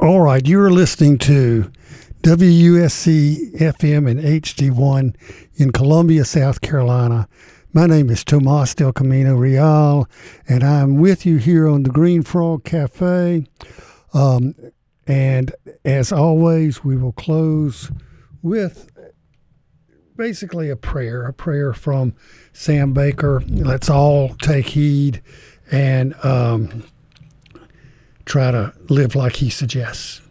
All right, you're listening to WUSC FM and HD1 in Columbia, South Carolina. My name is Tomas Del Camino Real, and I'm with you here on the Green Frog Cafe. And as always, we will close with basically a prayer from Sam Baker. Let's all take heed and try to live like he suggests.